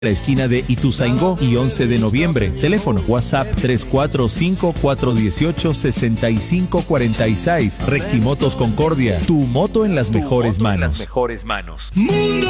la esquina de Ituzaingó y 11 de noviembre. Teléfono WhatsApp 345-418-6546. Rectimotos Concordia. Tu moto en las mejores manos. Mundo